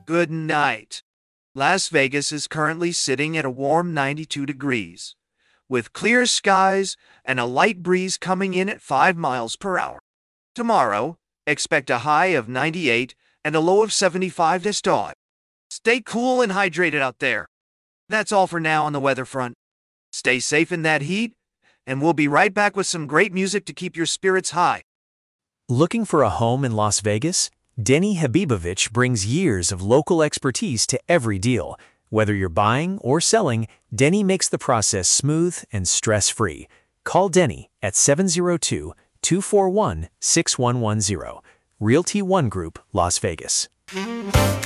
Good night. Las Vegas is currently sitting at a warm 92 degrees, with clear skies and a light breeze coming in at 5 miles per hour. Tomorrow, expect a high of 98 and a low of 75 this dawn. Stay cool and hydrated out there. That's all for now on the weather front. Stay safe in that heat, and we'll be right back with some great music to keep your spirits high. Looking for a home in Las Vegas? Denny Habibovich brings years of local expertise to every deal. Whether you're buying or selling, Denny makes the process smooth and stress-free. Call Denny at 702-241-6110. Realty One Group, Las Vegas.